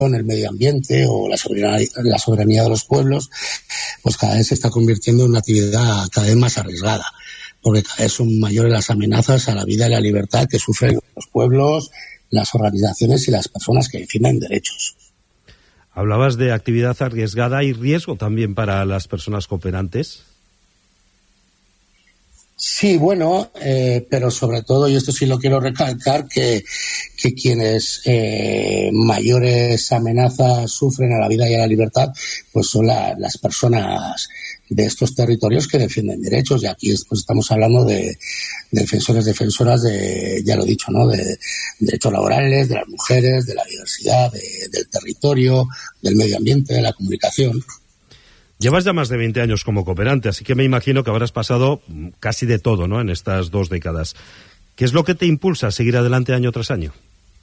el medio ambiente o la soberanía de los pueblos, pues cada vez se está convirtiendo en una actividad cada vez más arriesgada, porque cada vez son mayores las amenazas a la vida y la libertad que sufren los pueblos, las organizaciones y las personas que defienden derechos. Hablabas de actividad arriesgada y riesgo también para las personas cooperantes. Sí, bueno, pero sobre todo, y esto sí lo quiero recalcar, que quienes mayores amenazas sufren a la vida y a la libertad, pues son las personas de estos territorios que defienden derechos. Y aquí pues, estamos hablando de defensores, defensoras de, ya lo he dicho, ¿no?, de derechos laborales, de las mujeres, de la diversidad, del territorio, del medio ambiente, de la comunicación. Llevas ya más de 20 años como cooperante, así que me imagino que habrás pasado casi de todo, ¿no?, en estas 2 décadas. ¿Qué es lo que te impulsa a seguir adelante año tras año?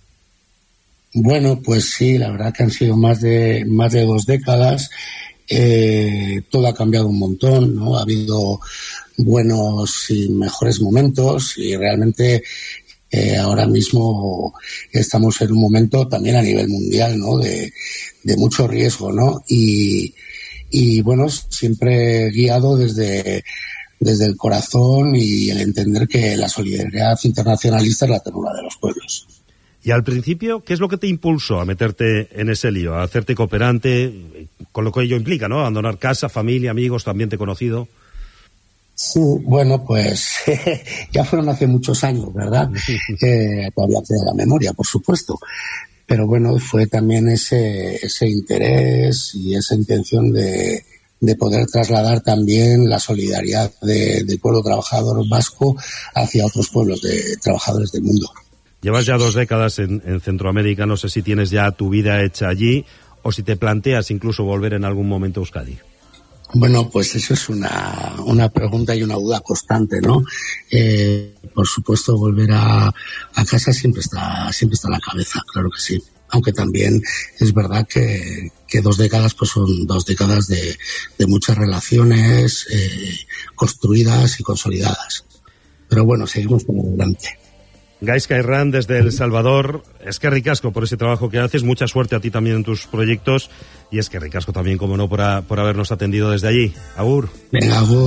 Bueno, pues sí, la verdad que han sido más de 2 décadas. Todo ha cambiado un montón, ¿no? Ha habido buenos y mejores momentos y realmente ahora mismo estamos en un momento también a nivel mundial, ¿no?, de mucho riesgo, ¿no? Y bueno, siempre guiado desde el corazón y el entender que la solidaridad internacionalista es la ternura de los pueblos. Y al principio, ¿qué es lo que te impulsó a meterte en ese lío, a hacerte cooperante, con lo que ello implica, ¿no? Abandonar casa, familia, amigos, ambiente conocido. Sí, bueno, pues ya fueron hace muchos años, ¿verdad? Todavía queda la memoria, por supuesto. Pero bueno, fue también ese interés y esa intención de poder trasladar también la solidaridad del pueblo trabajador vasco hacia otros pueblos de trabajadores del mundo. Llevas ya 2 décadas en Centroamérica, no sé si tienes ya tu vida hecha allí o si te planteas incluso volver en algún momento a Euskadi. Bueno, pues eso es una pregunta y una duda constante, ¿no? Por supuesto, volver a casa siempre está en la cabeza, claro que sí. Aunque también es verdad que 2 décadas pues son 2 décadas de muchas relaciones construidas y consolidadas. Pero bueno, seguimos por adelante. Gaizka Herrán, desde El Salvador, eskerrik asko por ese trabajo que haces, mucha suerte a ti también en tus proyectos y eskerrik asko también, como no, por habernos atendido desde allí. Agur. Venga, agur.